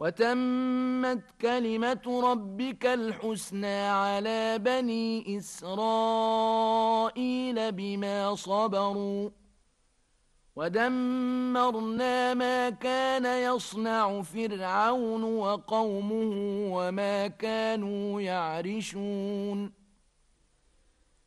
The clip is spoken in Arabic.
وتمت كلمة ربك الحسنى على بني إسرائيل بما صبروا ودمرنا ما كان يصنع فرعون وقومه وما كانوا يعرشون